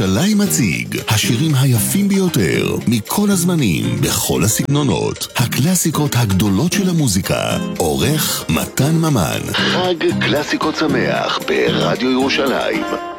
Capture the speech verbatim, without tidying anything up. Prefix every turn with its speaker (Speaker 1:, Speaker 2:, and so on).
Speaker 1: ירושלים מציג השירים היפים ביותר מכל הזמנים, בכל הסגנונות, הקלאסיקות הגדולות של המוזיקה. עורך מתן ממן. חג קלאסיקות שמח ברדיו ירושלים.